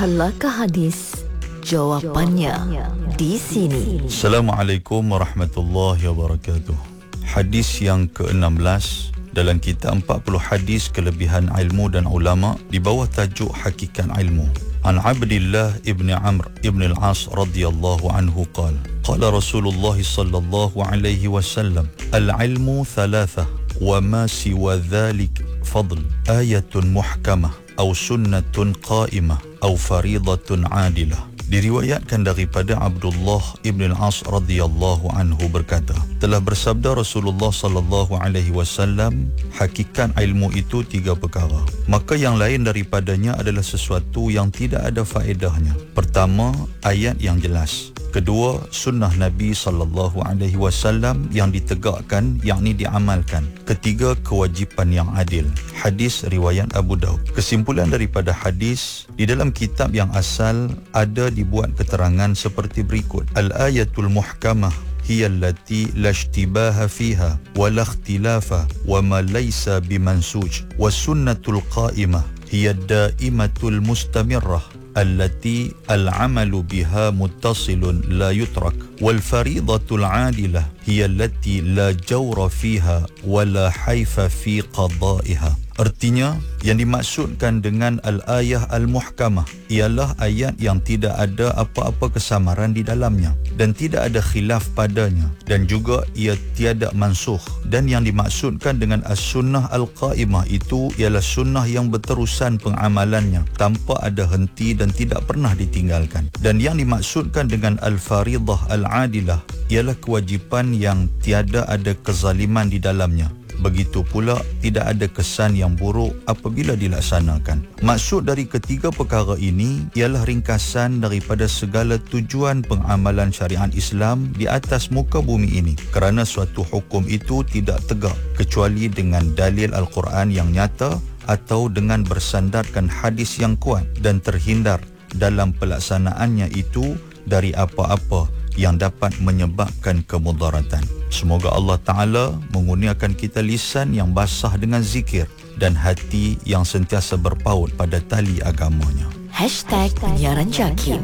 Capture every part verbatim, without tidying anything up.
Halakah hadis? Jawapannya di sini. Assalamualaikum warahmatullahi wabarakatuh. Hadis yang ke enam belas dalam kitab empat puluh hadis kelebihan ilmu dan ulama di bawah tajuk Hakikat Ilmu. An Abdillah ibn Amr ibn al-As radhiyallahu anhu qala qala Rasulullah sallallahu alaihi wasallam al-ilmu thalathah wa ma siwa dhalik fadl ayatun muhkamah aw sunnatun qa'imah aw faridatun adilah. Diriwayatkan daripada Abdullah ibn al-As radhiyallahu anhu berkata, telah bersabda Rasulullah sallallahu alaihi wasallam, hakikat ilmu itu tiga perkara, maka yang lain daripadanya adalah sesuatu yang tidak ada faedahnya. Pertama, ayat yang jelas. Kedua, sunnah Nabi sallallahu alaihi wasallam yang ditegakkan, yakni diamalkan. Ketiga, kewajipan yang adil. Hadis riwayat Abu Daud. Kesimpulan daripada hadis, di dalam kitab yang asal ada dibuat keterangan seperti berikut. Al-ayatul muhkamah hiya allati la ishtibaha fiha wa la ikhtilafa wa ma laysa bimansuj. Wa sunnatul qa'imah hiya ad-da'imatul mustamirrah allati al-amalu biha muttasilun la yutrak. Wal faridatul adilah hiya allati la jawra fiha wa la haifa fi qada'iha. Artinya, yang dimaksudkan dengan al-ayah al-muhkamah ialah ayat yang tidak ada apa-apa kesamaran di dalamnya dan tidak ada khilaf padanya, dan juga ia tiada mansukh. Dan yang dimaksudkan dengan as-sunnah al-qaimah itu ialah sunnah yang berterusan pengamalannya tanpa ada henti dan tidak pernah ditinggalkan. Dan yang dimaksudkan dengan al-faridah al-adilah ialah kewajipan yang tiada ada kezaliman di dalamnya. Begitu pula tidak ada kesan yang buruk apabila dilaksanakan. Maksud dari ketiga perkara ini ialah ringkasan daripada segala tujuan pengamalan syariat Islam di atas muka bumi ini, kerana suatu hukum itu tidak tegak kecuali dengan dalil Al-Quran yang nyata atau dengan bersandarkan hadis yang kuat, dan terhindar dalam pelaksanaannya itu dari apa-apa yang dapat menyebabkan kemudaratan. Semoga Allah Ta'ala mengurniakan kita lisan yang basah dengan zikir dan hati yang sentiasa berpaut pada tali agamanya. Hashtag Penyiaran Jakim.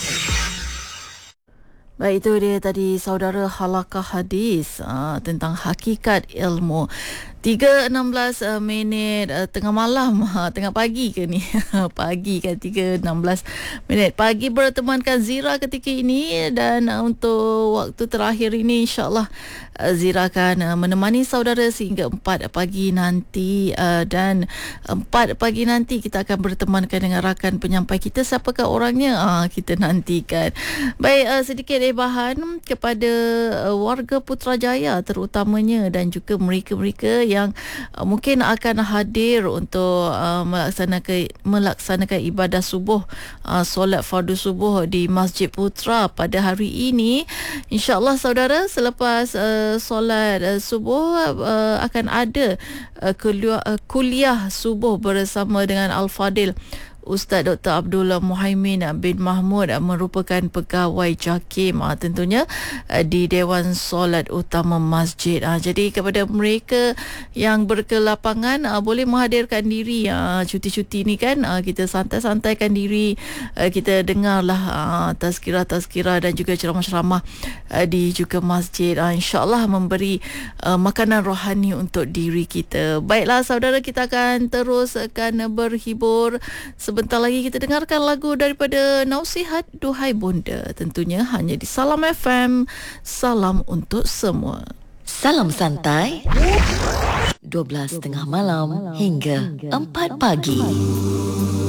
Baik, itu dia tadi saudara halakah hadis aa, tentang hakikat ilmu. tiga enam belas uh, minit uh, tengah malam, uh, tengah pagi ke ni? Pagi kan, tiga enam belas minit pagi bertemankan Zira ketika ini. Dan uh, untuk waktu terakhir ini insyaAllah uh, Zira akan uh, menemani saudara sehingga empat pagi nanti. uh, Dan empat pagi nanti kita akan bertemankan dengan rakan penyampai kita. Siapakah orangnya? Uh, kita nantikan. Baik, uh, sedikit bahan kepada uh, warga Putrajaya terutamanya, dan juga mereka-mereka yang yang uh, mungkin akan hadir untuk uh, melaksanakan melaksanakan ibadah subuh, uh, solat fardu subuh di Masjid Putra pada hari ini. InsyaAllah saudara, selepas uh, solat uh, subuh uh, akan ada uh, kuliah, uh, kuliah subuh bersama dengan Al-Fadil Ustaz Doktor Abdullah Muhaimin bin Mahmud, merupakan pegawai JAKIM tentunya di Dewan Solat Utama Masjid. Jadi kepada mereka yang berkelapangan boleh menghadirkan diri. Cuti-cuti ni kan kita santai-santaikan diri, kita dengarlah tazkirah-tazkirah dan juga ceramah-ceramah di juga masjid. InsyaAllah memberi makanan rohani untuk diri kita. Baiklah saudara, kita akan terus akan berhibur. Sebentar lagi kita dengarkan lagu daripada Nausihat Duhai Bonda, tentunya hanya di Salam F M. Salam untuk semua. Salam santai dua belas tengah malam hingga empat pagi.